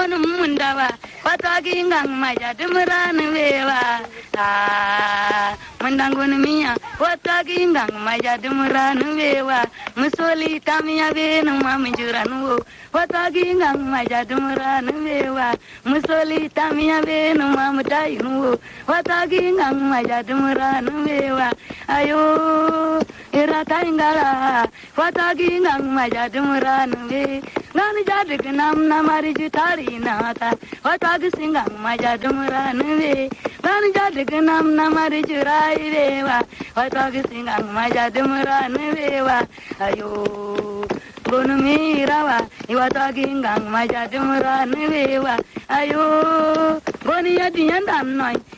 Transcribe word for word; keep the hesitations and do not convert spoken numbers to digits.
gonu mundawa watagi ngang maja dumran wewa ah mandangonu miya watagi ngang maja dumran wewa musoli tamya benu mamjuran wo watagi ngang maja dumran wewa musoli tamya benu mamdayin wo watagi ngang maja dumran wewa ayo irata ingala watagi ngang maja dumran we ngani jadik nam namari jutari nata watagi singang maja dumran we ngani jadik nam namari jurai wewa watagi singang maja dumran wewa ayo gonu mirawa iwatagi ngang maja dumran wewa ayo goni yadi yandam noy